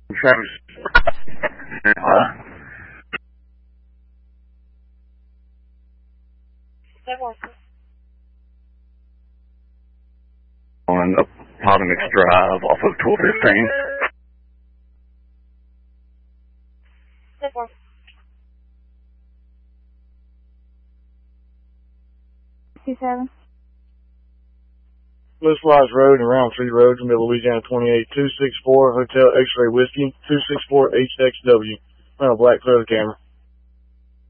Travis. On Potomac Drive off of 1215. Bliss Lodge Road and Roundtree Road, in Louisiana 28, 264 Hotel X-Ray Whiskey, 264 HXW. On a black photo camera.